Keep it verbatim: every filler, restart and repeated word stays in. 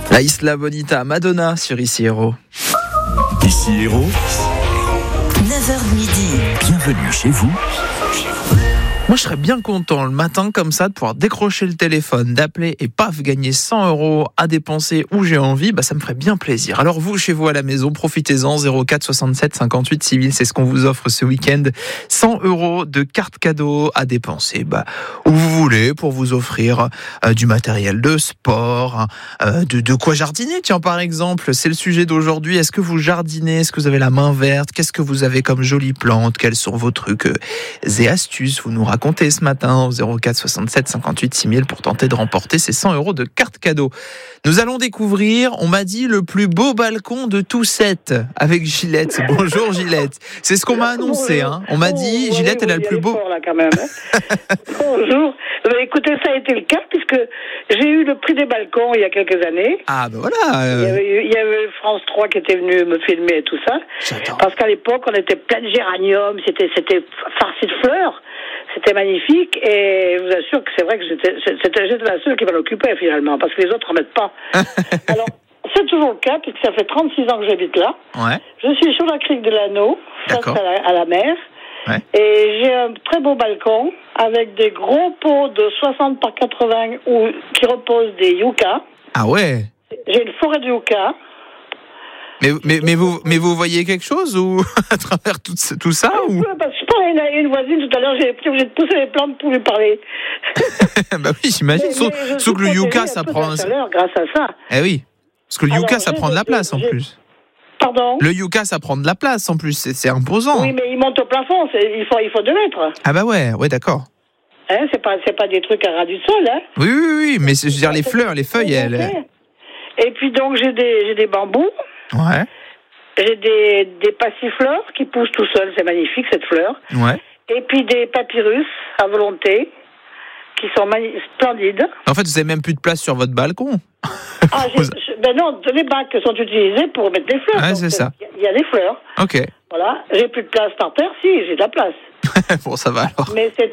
La Isla Bonita, Madonna sur Ici Héros. Ici Héros, neuf heures midi. bienvenue chez vous. Moi, je serais bien content le matin comme ça de pouvoir décrocher le téléphone, d'appeler et paf, gagner cent euros à dépenser où j'ai envie. Bah, ça me ferait bien plaisir. Alors vous, chez vous à la maison, profitez-en. zéro quatre soixante-sept cinquante-huit six mille, c'est ce qu'on vous offre ce week-end. cent euros de cartes cadeaux à dépenser bah, où vous voulez pour vous offrir euh, du matériel de sport, euh, de, de quoi jardiner. Tiens, par exemple, c'est le sujet d'aujourd'hui. Est-ce que vous jardinez? Est-ce que vous avez la main verte? Qu'est-ce que vous avez comme jolies plantes? Quels sont vos trucs euh, et astuces? Vous nous racontez ce matin au zéro quatre soixante-sept cinquante-huit six mille pour tenter de remporter ces cent euros de cartes cadeaux. Nous allons découvrir, on m'a dit, le plus beau balcon de Toussette avec Gillette. Bonjour Gillette. C'est ce qu'on m'a annoncé. Hein. On m'a dit, oh, Gillette, elle a le plus beau. Là, quand même, hein. Bonjour. Bah, écoutez, ça a été le cas puisque j'ai eu le prix des balcons il y a quelques années. Ah ben voilà. Euh... Il, y avait, il y avait France trois qui était venu me filmer et tout ça. J'adore. Parce qu'à l'époque, on était plein de géraniums, c'était, c'était farci de fleurs. C'était magnifique et je vous assure que c'est vrai que j'étais, c'était, j'étais la seule qui va l'occuper finalement parce que les autres n'en mettent pas. Alors, c'est toujours le cas puisque ça fait trente-six ans que j'habite là. Ouais. Je suis sur la crique de l'Anneau, face à la, à la mer. Ouais. Et j'ai un très beau balcon avec des gros pots de soixante par quatre-vingts où, qui reposent des yuccas. Ah ouais. J'ai une forêt de yuccas. Mais, mais, mais, vous, mais vous voyez quelque chose ou à travers tout, tout ça ou... ou... Parce que je parlais à une, une voisine tout à l'heure, j'ai été obligée de pousser les plantes pour lui parler. Bah oui, j'imagine. Sauf que le yucca, ça prend... Chaleur grâce à ça. Eh oui, parce que le yucca, ça prend de la place en plus. Pardon ? Le yucca, ça prend de la place en plus, c'est, c'est imposant. Oui, mais il monte au plafond, c'est, il faut, il faut deux mètres. Ah bah ouais, ouais, d'accord. Hein, c'est pas, c'est pas des trucs à ras du sol, hein. Oui, oui, oui, mais c'est, je veux dire, les fleurs, les feuilles, elles... Et puis donc, j'ai des, j'ai des bambous. Ouais. J'ai des, des passiflores qui poussent tout seuls, c'est magnifique cette fleur. Ouais. Et puis des papyrus à volonté qui sont magn- splendides. En fait, vous n'avez même plus de place sur votre balcon. Ah, j'ai, je, ben non, les bacs sont utilisés pour mettre des fleurs. Ouais, c'est ça. Il y a des fleurs. Ok. Voilà. J'ai plus de place par terre, si, j'ai de la place. Bon, ça va alors. Mais c'est